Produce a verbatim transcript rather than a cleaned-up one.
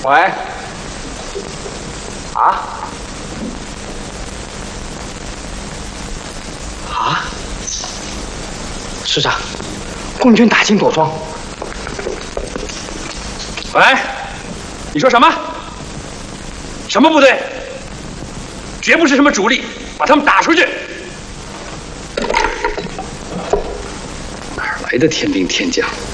喂，啊？啊？师长，共军打进朵庄。喂，你说什么？什么部队？绝不是什么主力，把他们打出去！哪儿来的天兵天将？